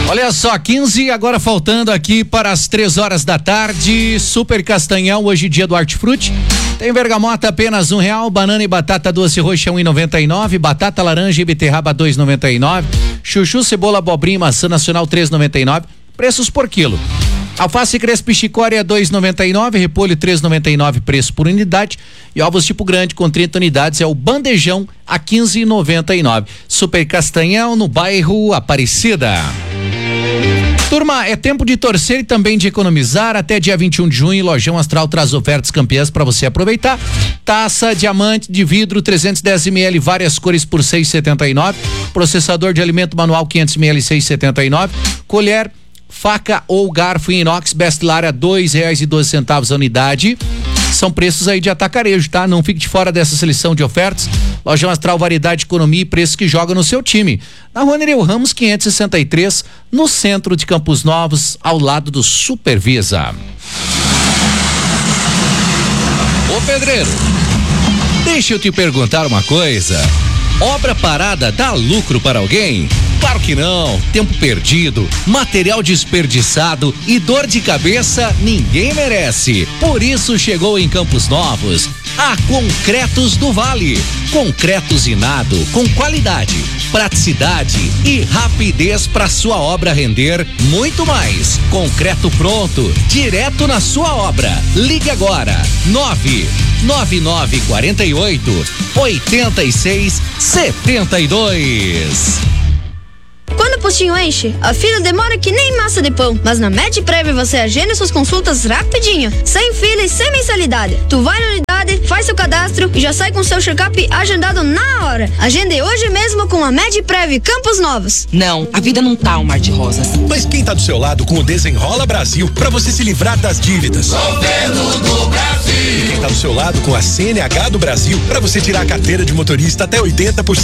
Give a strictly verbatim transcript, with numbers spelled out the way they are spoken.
Olha só, quinze, agora faltando aqui para as três horas da tarde. Super Castanhão, hoje dia do Hortifruti. Tem bergamota apenas um real, banana e batata doce roxa um e noventa e nove, batata laranja e beterraba dois e noventa e nove, chuchu, cebola, abobrinha e maçã nacional três e noventa e nove, preços por quilo. Alface crespa e chicória dois e noventa e nove, repolho três e noventa e nove, preço por unidade, e ovos tipo grande com trinta unidades é o bandejão a quinze e noventa e nove. Super Castanhão, no bairro Aparecida. Turma, é tempo de torcer e também de economizar. Até dia vinte e um de junho, Lojão Astral traz ofertas campeãs para você aproveitar. Taça diamante de vidro trezentos e dez mililitros, várias cores por seis e setenta e nove. Processador de alimento manual quinhentos mililitros, seis e setenta e nove. Colher, faca ou garfo em inox Bestlar a dois reais e doze centavos a unidade. São preços aí de atacarejo, tá? Não fique de fora dessa seleção de ofertas. Lojão Astral, variedade, economia e preço que joga no seu time. Na Rua Nereu Ramos quinhentos e sessenta e três, no centro de Campos Novos, ao lado do Supervisa. Ô pedreiro, deixa eu te perguntar uma coisa. Obra parada dá lucro para alguém? Claro que não. Tempo perdido, material desperdiçado e dor de cabeça ninguém merece. Por isso chegou em Campos Novos a Concretos do Vale. Concreto usinado com qualidade, praticidade e rapidez para sua obra render muito mais. Concreto pronto, direto na sua obra. Ligue agora, nove nove nove quatro oito oito seis sete dois. Quando o postinho enche, a fila demora que nem massa de pão. Mas na MedPrev você agenda suas consultas rapidinho, sem fila e sem mensalidade. Tu vai na unidade, faz seu cadastro e já sai com seu check-up agendado na hora. Agende hoje mesmo com a MedPrev Campos Novos. Não, a vida não tá um mar de rosas. Mas quem tá do seu lado com o Desenrola Brasil pra você se livrar das dívidas? Governo do Brasil. E quem tá do seu lado com a C N H do Brasil pra você tirar a carteira de motorista até oitenta por cento